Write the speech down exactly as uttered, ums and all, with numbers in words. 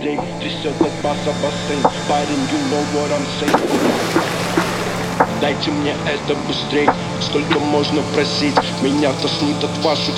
быстрей, трясет от баса бассейн. Парень, you know what I'm saying. Дайте мне это быстрей, сколько можно просить. Меня тошнит от ваших